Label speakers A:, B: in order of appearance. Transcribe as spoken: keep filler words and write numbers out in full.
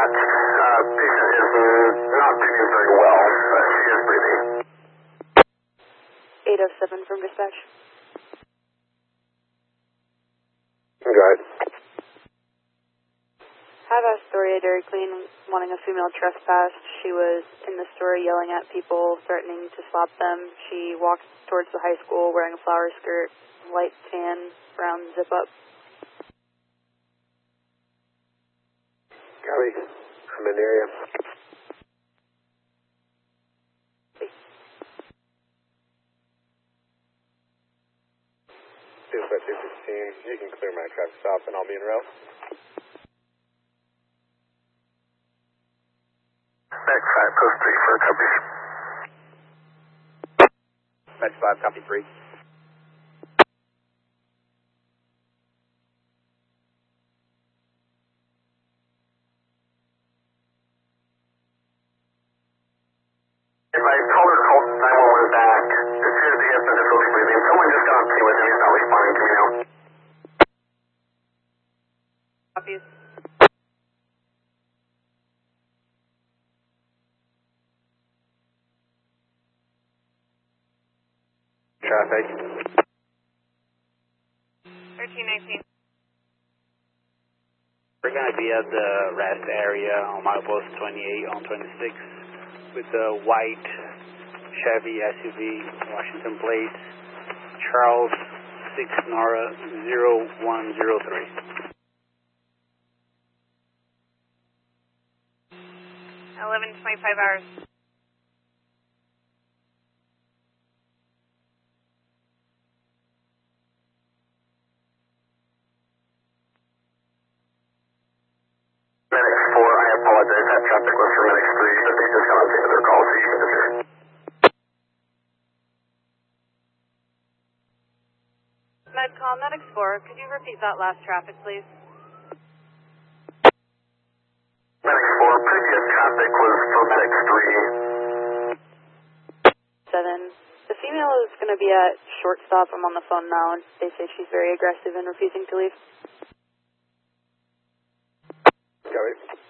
A: that. Uh, patient is not breathing very well, but she is breathing.
B: eight oh seven from dispatch.
A: Go ahead.
B: Have Astoria Dairy Queen wanting a female trespass. She was in the store yelling at people, threatening to slap them. She walked towards the high school wearing a flower skirt, light tan, brown zip up.
A: Copy. I'm in the area. Dispatch two sixteen, you can clear my traffic stop and I'll be en route. Next five, post three for a copy. Match five, copy three. If I told her to hold nine one one back, as soon as he gets the difficulty breathing, someone just got on to with him, he's not responding to me now.
B: Copies.
A: Traffic.
B: thirteen nineteen.
C: We're going to be at the rest area on milepost twenty-eight on twenty-six with a white Chevy S U V, Washington plate, Charles six Nora zero one zero three.
B: eleven twenty-five hours.
A: Medic four, I apologize, that traffic was for Medic three, but they just got on to their call, so you can just hear.
B: Medcom, Medic four, could you repeat that last traffic, please?
A: Medic four, previous traffic was for Medic three.
B: seven. The female is going to be at shortstop. I'm on the phone now, and they say she's very aggressive and refusing to leave.
A: Copy.